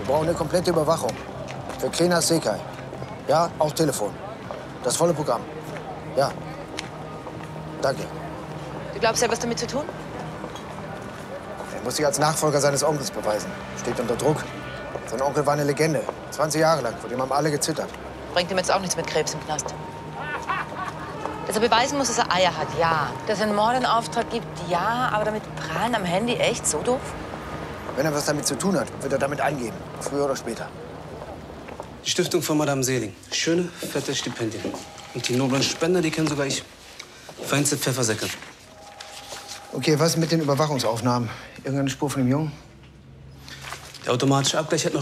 Wir brauchen eine komplette Überwachung. Für Klena Sekai. Ja, auch Telefon. Das volle Programm. Ja. Danke. Du glaubst, er hat was damit zu tun? Er muss sich als Nachfolger seines Onkels beweisen. Steht unter Druck. Sein Onkel war eine Legende. 20 Jahre lang. Vor dem haben alle gezittert. Bringt ihm jetzt auch nichts mit Krebs im Knast. Dass er beweisen muss, dass er Eier hat, ja. Dass er einen Mord in Auftrag gibt, ja. Aber damit prahlen am Handy, echt? So doof? Wenn er was damit zu tun hat, wird er damit eingehen. Früher oder später. Die Stiftung von Madame Seeling. Schöne, fette Stipendien. Und die noblen Spender, die kennen sogar ich. Feinste Pfeffersäcke. Okay, was mit den Überwachungsaufnahmen? Irgendeine Spur von dem Jungen? Der automatische Abgleich hat noch